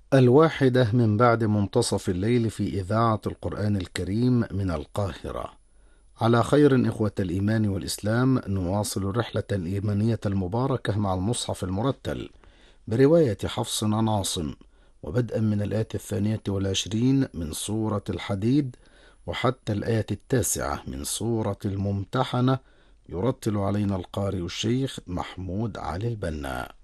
1 من بعد منتصف الليل في إذاعة القرآن الكريم من القاهرة. على خير إخوة الإيمان والإسلام، نواصل الرحلة الإيمانية المباركة مع المصحف المرتل برواية حفص عن عاصم، وبدءا من الآية 22 من سورة الحديد وحتى الآية 9 من سورة الممتحنة. يرتل علينا القارئ الشيخ محمود علي البنا.